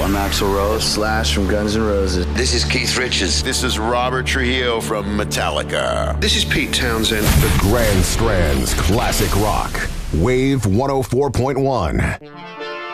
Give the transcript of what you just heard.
I'm Axl Rose. Slash from Guns N' Roses. This is Keith Richards. This is Robert Trujillo from Metallica. This is Pete Townsend. The Grand Strands Classic Rock. Wave 104.1.